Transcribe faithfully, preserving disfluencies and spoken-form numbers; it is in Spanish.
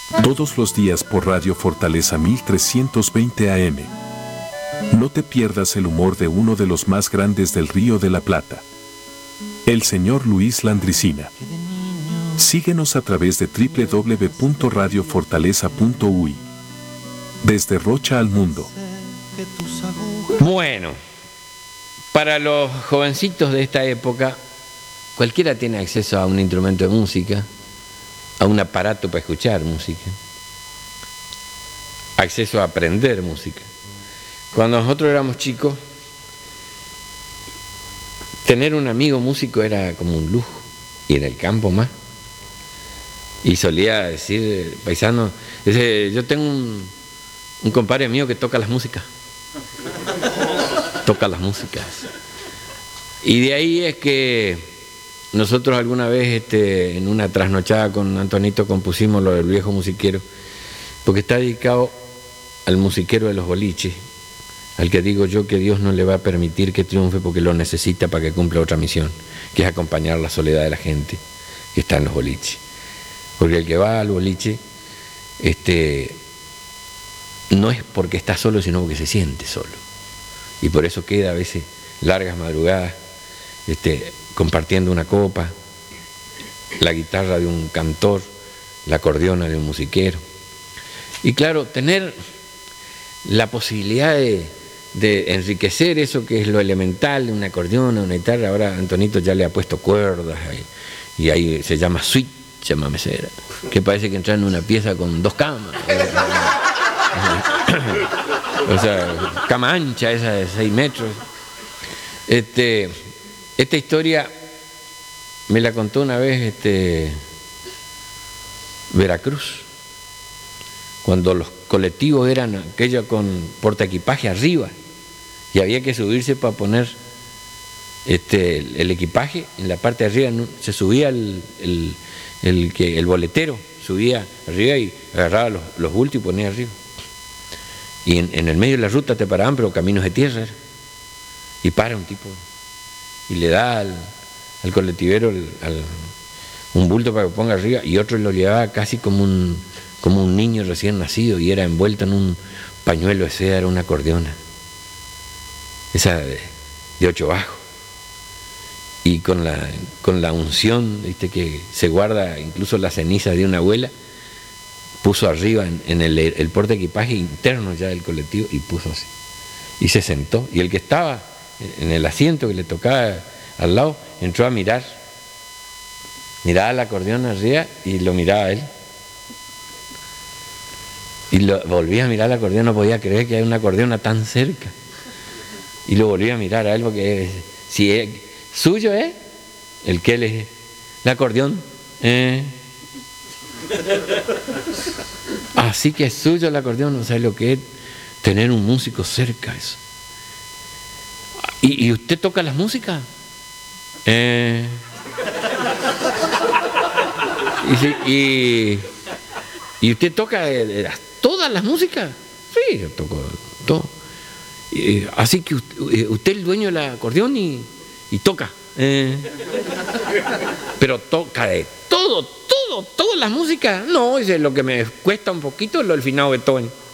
Todos los días por Radio Fortaleza mil trescientos veinte A M. No te pierdas el humor de uno de los más grandes del Río de la Plata, el señor Luis Landricina. Síguenos a través de doble u doble u doble u punto radio fortaleza punto u i. Desde Rocha al mundo. Bueno, para los jovencitos de esta época, cualquiera tiene acceso a un instrumento de música, a un aparato para escuchar música, acceso a aprender música. Cuando nosotros éramos chicos, tener un amigo músico era como un lujo, y en el campo más. Y solía decir, paisano, dice, yo tengo un, un compadre mío que toca las músicas. Toca las músicas. Y de ahí es que nosotros alguna vez este, en una trasnochada con Antonito compusimos lo del viejo musiquero, porque está dedicado al musiquero de los boliches, al que digo yo que Dios no le va a permitir que triunfe porque lo necesita para que cumpla otra misión, que es acompañar la soledad de la gente que está en los boliches. Porque el que va al boliche este, no es porque está solo, sino porque se siente solo. Y por eso queda a veces largas madrugadas este, compartiendo una copa, la guitarra de un cantor, la acordeona de un musiquero. Y claro, tener la posibilidad de, de enriquecer eso que es lo elemental, una acordeona, una guitarra. Ahora Antonito ya le ha puesto cuerdas y, y ahí se llama suite, se llama mesera, que parece que entra en una pieza con dos camas. O sea, cama ancha esa de seis metros. Este, esta historia me la contó una vez este, Veracruz, cuando los colectivos eran aquellos con portaequipaje arriba y había que subirse para poner este, el, el equipaje en la parte de arriba. Se subía el, el, el, que, el boletero, subía arriba y agarraba los, los bultos y ponía arriba. Y en, en el medio de la ruta te paraban, pero caminos de tierra era. Y para un tipo y le da al, al colectivero al, al, un bulto para que ponga arriba, y otro lo llevaba casi como un, como un niño recién nacido, y era envuelto en un pañuelo de seda, era una acordeona, esa de, de ocho bajos, y con la, con la unción, ¿viste?, que se guarda incluso la ceniza de una abuela, puso arriba en, en el, el porte equipaje interno ya del colectivo y puso así. Y se sentó. Y el que estaba en el asiento que le tocaba al lado entró a mirar. Miraba el acordeón arriba y lo miraba a él. Y lo, volvía a mirar el acordeón, no podía creer que hay una acordeona tan cerca. Y lo volvía a mirar a él porque si es suyo, ¿eh? El que él es. El acordeón. ¿Eh? Así que es suyo el acordeón, no sabe lo que es tener un músico cerca, eso. ¿Y, y usted toca las músicas? Eh. Y, y, y usted toca de, de las, todas las músicas. Sí, yo toco todo. Y, así que usted, usted es el dueño del acordeón y, y toca. Eh. Pero toca de todo, todo, todas las músicas. No, es lo que me cuesta un poquito, lo del finado Beethoven.